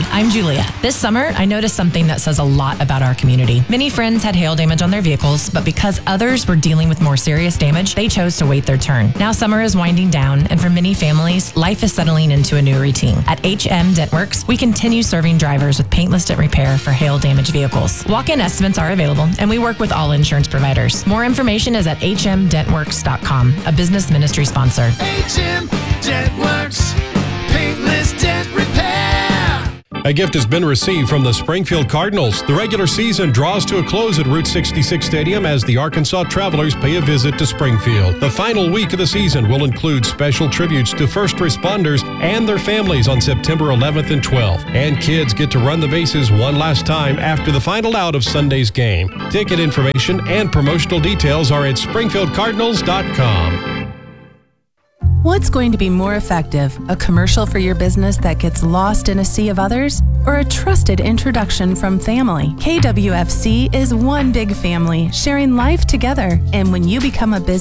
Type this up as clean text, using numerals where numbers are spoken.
Hi, I'm Julia. This summer, I noticed something that says a lot about our community. Many friends had hail damage on their vehicles, but because others were dealing with more serious damage, they chose to wait their turn. Now summer is winding down, and for many families, life is settling into a new routine. At HM DentWorks, we continue serving drivers with paintless dent repair for hail damaged vehicles. Walk-in estimates are available, and we work with all insurance providers. More information is at hmdentworks.com, a business ministry sponsor. HM DentWorks, paintless dent repair. A gift has been received from the Springfield Cardinals. The regular season draws to a close at Route 66 Stadium as the Arkansas Travelers pay a visit to Springfield. The final week of the season will include special tributes to first responders and their families on September 11th and 12th. And kids get to run the bases one last time after the final out of Sunday's game. Ticket information and promotional details are at springfieldcardinals.com. What's going to be more effective, a commercial for your business that gets lost in a sea of others, or a trusted introduction from family? KWFC is one big family sharing life together, and when you become a business